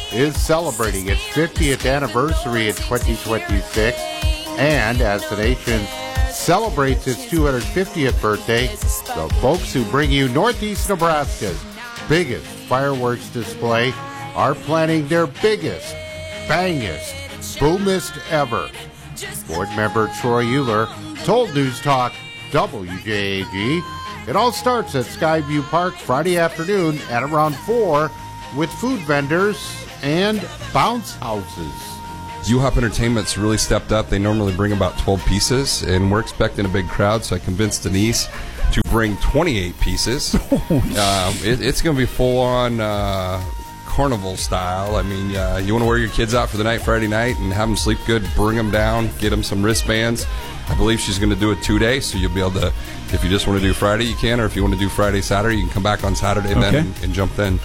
is celebrating its 50th anniversary in 2026. And as the nation celebrates its 250th birthday, the folks who bring you Northeast Nebraska's biggest fireworks display are planning their biggest, bangest, boomest ever. Board member Troy Euler told News Talk WJAG it all starts at Skyview Park Friday afternoon at around 4 with food vendors and bounce houses. U-Hop Entertainment's really stepped up. They normally bring about 12 pieces, and we're expecting a big crowd, so I convinced Denise to bring 28 pieces. It's going to be full-on carnival style. I mean, you want to wear your kids out for the night Friday night and have them sleep good, bring them down, get them some wristbands. I believe she's going to do it 2 days, so you'll be able to, if you just want to do Friday, you can, or if you want to do Friday, Saturday, you can come back on Saturday then and jump in.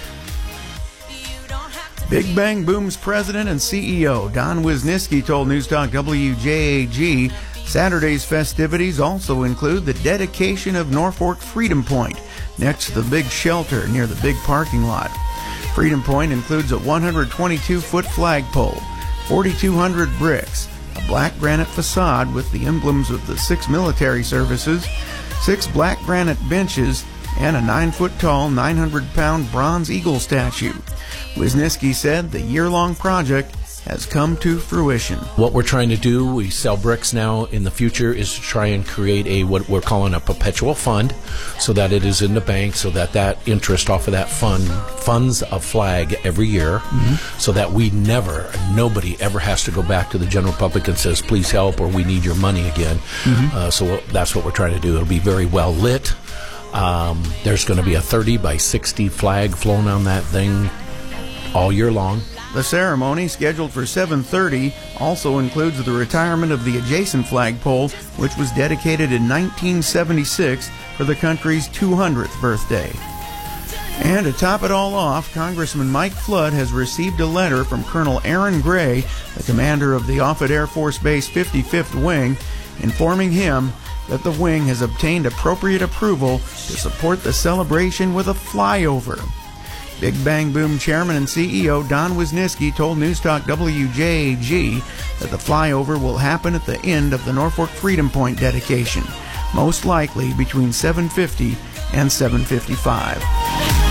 Big Bang Boom's president and CEO, Don Wisniewski, told News Talk WJAG Saturday's festivities also include the dedication of Norfolk Freedom Point next to the big shelter near the big parking lot. Freedom Point includes a 122-foot flagpole, 4,200 bricks, a black granite facade with the emblems of the 6 military services, 6 black granite benches, and a 9-foot-tall, 900-pound bronze eagle statue. Wisniewski said the year-long project has come to fruition. What we're trying to do, we sell bricks now in the future, is to try and create what we're calling a perpetual fund, so that it is in the bank, so that interest off of that fund funds a flag every year, so that nobody ever has to go back to the general public and says, please help, or we need your money again. So that's what we're trying to do. It'll be very well lit. There's going to be a 30 by 60 flag flown on that thing all year long. The ceremony, scheduled for 7:30, also includes the retirement of the adjacent flagpole, which was dedicated in 1976 for the country's 200th birthday. And to top it all off, Congressman Mike Flood has received a letter from Colonel Aaron Gray, the commander of the Offutt Air Force Base 55th Wing, informing him that the wing has obtained appropriate approval to support the celebration with a flyover. Big Bang Boom Chairman and CEO Don Wisniewski told News Talk WJAG that the flyover will happen at the end of the Norfolk Freedom Point dedication, most likely between 7:50 and 7:55.